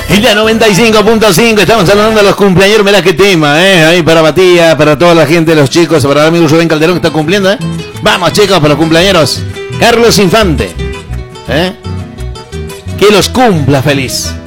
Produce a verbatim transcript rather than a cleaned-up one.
En la noventa y cinco punto cinco estamos saludando a los cumpleaños. Mirá qué tema, ¿eh? Ahí para Matías, para toda la gente, los chicos, para el amigo Rubén Calderón que está cumpliendo, ¿eh? Vamos, chicos, para los cumpleaños. Carlos Infante, ¿eh? Que los cumpla feliz.